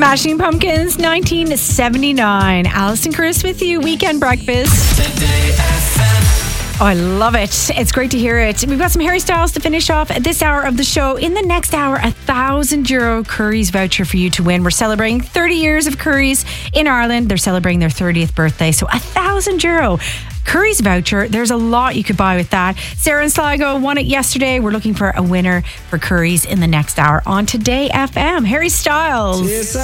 Smashing Pumpkins, 1979. Alison Chris with you, Weekend Breakfast. Oh, I love it. It's great to hear it. We've got some Harry Styles to finish off this hour of the show. In the next hour, €1,000 Curry's voucher for you to win. We're celebrating 30 years of Curry's in Ireland. They're celebrating their 30th birthday. So €1,000 Curry's voucher. There's a lot you could buy with that. Sarah and Sligo won it yesterday. We're looking for a winner for Curry's in the next hour on Today FM. Harry Styles.